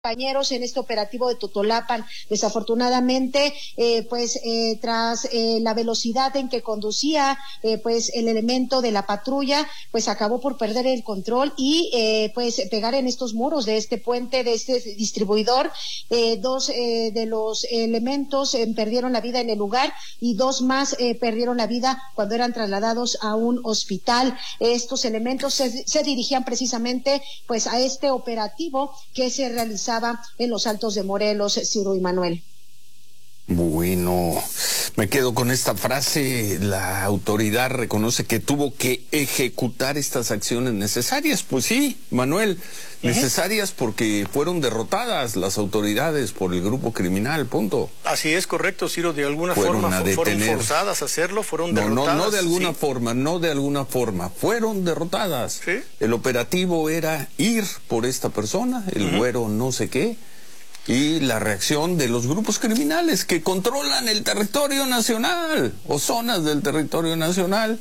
compañeros en este operativo de Totolapan. Desafortunadamente, tras la velocidad en que conducía, el elemento de la patrulla, pues acabó por perder el control y pegar en estos muros de este puente, de este distribuidor. Dos de los elementos perdieron la vida en el lugar y dos más perdieron la vida cuando eran trasladados a un hospital. Estos elementos se dirigían precisamente pues a este operativo que se realizaba en los Altos de Morelos, Ciro y Manuel. Bueno, me quedo con esta frase: la autoridad reconoce que tuvo que ejecutar estas acciones necesarias. Pues sí, Manuel, necesarias porque fueron derrotadas las autoridades por el grupo criminal, punto. Así es, correcto, Ciro, de alguna forma fueron forzadas a hacerlo, fueron derrotadas. No de alguna forma, no de alguna forma, fueron derrotadas. ¿Sí? El operativo era ir por esta persona, el güero no sé qué, y la reacción de los grupos criminales que controlan el territorio nacional o zonas del territorio nacional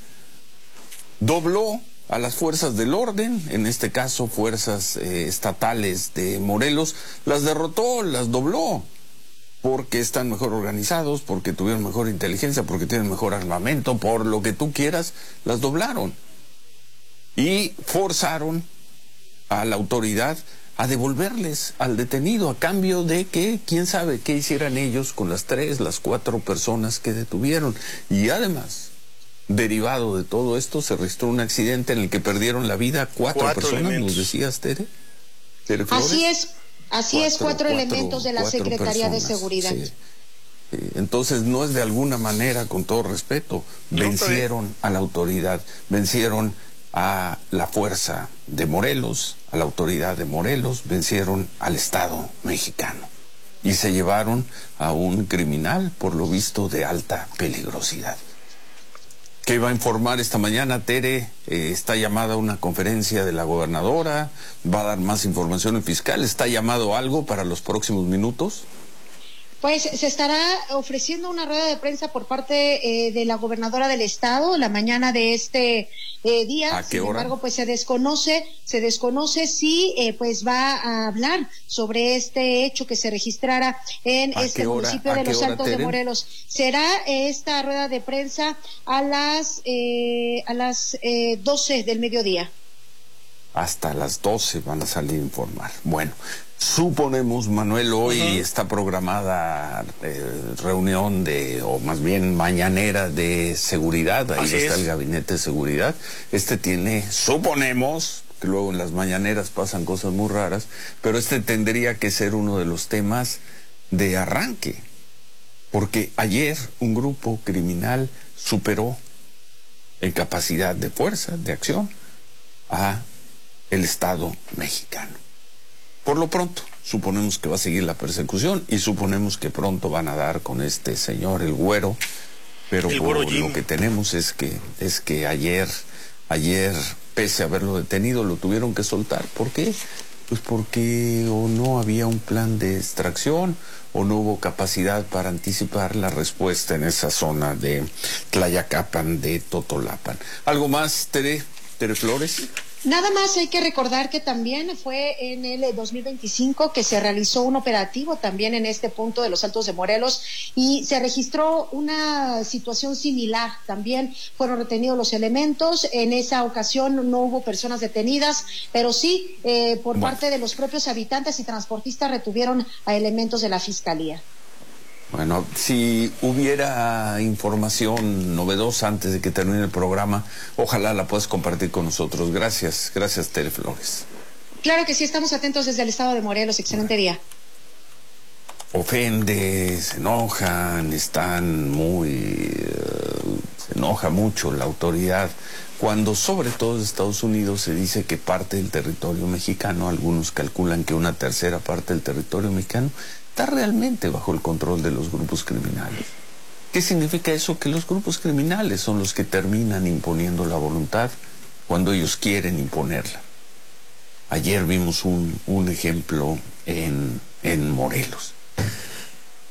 dobló a las fuerzas del orden, en este caso fuerzas estatales de Morelos, las derrotó, las dobló, porque están mejor organizados, porque tuvieron mejor inteligencia, porque tienen mejor armamento, por lo que tú quieras, las doblaron y forzaron a la autoridad a devolverles al detenido a cambio de que quién sabe qué hicieran ellos con las 3, las 4 personas que detuvieron. Y además, derivado de todo esto, se registró un accidente en el que perdieron la vida 4 personas, elementos. ¿Nos decías, Tere Flores? Así es, 4 elementos de la Secretaría de Seguridad. Sí. Entonces no es de alguna manera, con todo respeto, vencieron a la autoridad, vencieron a la fuerza de Morelos, a la autoridad de Morelos, vencieron al Estado mexicano y se llevaron a un criminal, por lo visto, de alta peligrosidad. ¿Qué va a informar esta mañana, Tere? Está llamada una conferencia de la gobernadora, va a dar más información el fiscal, ¿está llamado algo para los próximos minutos? Pues se estará ofreciendo una rueda de prensa por parte de la gobernadora del estado la mañana de este día. ¿A qué hora? Sin embargo, pues se desconoce si pues va a hablar sobre este hecho que se registrara en este municipio de Los Altos de Morelos. Será esta rueda de prensa a las 12 del mediodía. Hasta las 12 van a salir a informar. Bueno, suponemos, Manuel, hoy está programada reunión o más bien mañanera de seguridad. Ahí está el gabinete de seguridad. Suponemos que luego en las mañaneras pasan cosas muy raras, pero tendría que ser uno de los temas de arranque, porque ayer un grupo criminal superó en capacidad de fuerza, de acción, a el Estado mexicano. Por lo pronto, suponemos que va a seguir la persecución y suponemos que pronto van a dar con este señor, el güero, pero lo que tenemos es que ayer, pese a haberlo detenido, lo tuvieron que soltar. ¿Por qué? Pues porque o no había un plan de extracción o no hubo capacidad para anticipar la respuesta en esa zona de Tlayacapan, de Totolapan. ¿Algo más, Tere Flores? Nada más hay que recordar que también fue en el 2025 que se realizó un operativo también en este punto de Los Altos de Morelos y se registró una situación similar. También fueron retenidos los elementos. En esa ocasión no hubo personas detenidas, pero sí por parte de los propios habitantes y transportistas retuvieron a elementos de la Fiscalía. Bueno, si hubiera información novedosa antes de que termine el programa, ojalá la puedas compartir con nosotros. Gracias, Tere Flores. Claro que sí, estamos atentos desde el estado de Morelos. Excelente día. Ofende, se enojan, se enoja mucho la autoridad cuando sobre todo en Estados Unidos se dice que parte del territorio mexicano, algunos calculan que una tercera parte del territorio mexicano está realmente bajo el control de los grupos criminales. ¿Qué significa eso? Que los grupos criminales son los que terminan imponiendo la voluntad cuando ellos quieren imponerla. Ayer vimos un ejemplo en Morelos.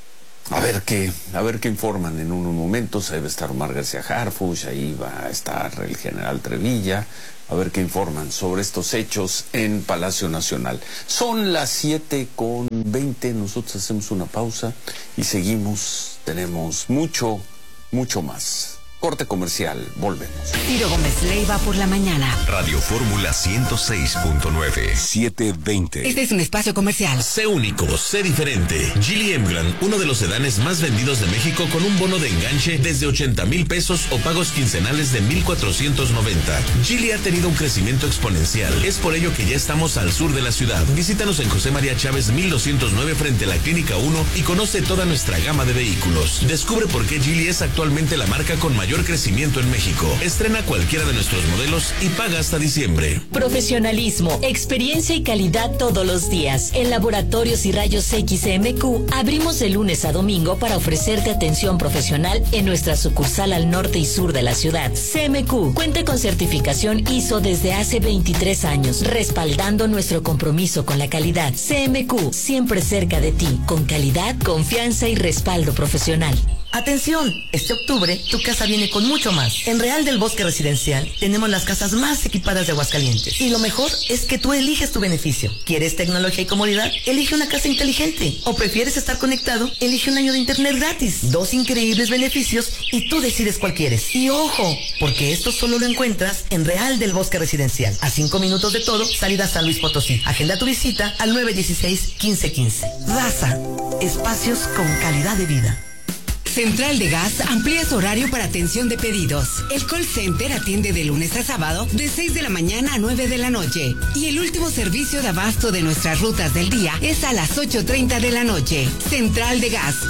A ver qué informan en unos momentos. Ahí va a estar Omar García Harfuch, ahí va a estar el general Trevilla, a ver qué informan sobre estos hechos en Palacio Nacional. Son las 7:20, nosotros hacemos una pausa y seguimos, tenemos mucho más. Corte comercial, volvemos. Ciro Gómez Leiva por la mañana. Radio Fórmula 106.9. 7:20. Este es un espacio comercial. Sé único, sé diferente. Geely Emgrand, uno de los sedanes más vendidos de México, con un bono de enganche desde 80,000 pesos o pagos quincenales de 1,490. Geely ha tenido un crecimiento exponencial. Es por ello que ya estamos al sur de la ciudad. Visítanos en José María Chávez 1209 frente a la Clínica 1 y conoce toda nuestra gama de vehículos. Descubre por qué Geely es actualmente la marca con mayor crecimiento en México. Estrena cualquiera de nuestros modelos y paga hasta diciembre. Profesionalismo, experiencia y calidad todos los días. En Laboratorios y Rayos X CMQ abrimos de lunes a domingo para ofrecerte atención profesional en nuestra sucursal al norte y sur de la ciudad. CMQ cuenta con certificación ISO desde hace 23 años, respaldando nuestro compromiso con la calidad. CMQ, siempre cerca de ti, con calidad, confianza y respaldo profesional. Atención, este octubre tu casa viene con mucho más. En Real del Bosque Residencial tenemos las casas más equipadas de Aguascalientes. Y lo mejor es que tú eliges tu beneficio. ¿Quieres tecnología y comodidad? Elige una casa inteligente. ¿O prefieres estar conectado? Elige un año de internet gratis. 2 increíbles beneficios y tú decides cuál quieres. Y ojo, porque esto solo lo encuentras en Real del Bosque Residencial. A 5 minutos de todo, salida a San Luis Potosí. Agenda tu visita al 916-1515. Raza, espacios con calidad de vida. Central de Gas amplía su horario para atención de pedidos. El call center atiende de lunes a sábado de 6 de la mañana a 9 de la noche. Y el último servicio de abasto de nuestras rutas del día es a las 8:30 de la noche. Central de Gas,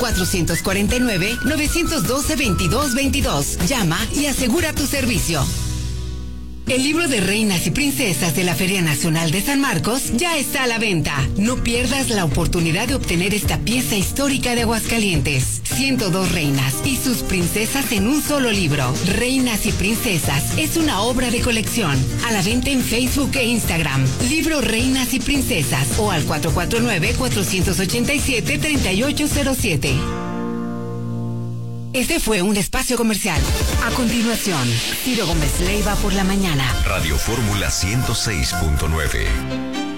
449-912-2222. Llama y asegura tu servicio. El libro de reinas y princesas de la Feria Nacional de San Marcos ya está a la venta. No pierdas la oportunidad de obtener esta pieza histórica de Aguascalientes. 102 reinas y sus princesas en un solo libro. Reinas y Princesas es una obra de colección. A la venta en Facebook e Instagram. Libro Reinas y Princesas o al 449-487-3807. Este fue un espacio comercial. A continuación, Ciro Gómez Leiva por la mañana. Radio Fórmula 106.9.